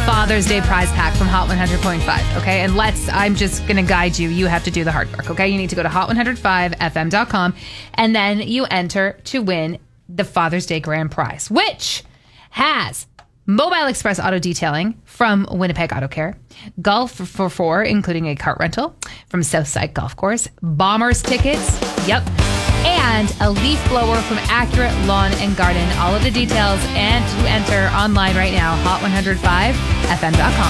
Father's Day prize pack from Hot 100.5, okay? And I'm just going to guide you. You have to do the hard work, okay? You need to go to hot105fm.com, and then you enter to win the Father's Day grand prize, which has Mobile Express Auto Detailing from Winnipeg Auto Care, golf for 4, including a cart rental from Southside Golf Course, Bombers tickets, yep, and a leaf blower from Accurate Lawn and Garden. All of the details and to enter online right now, hot105fm.com.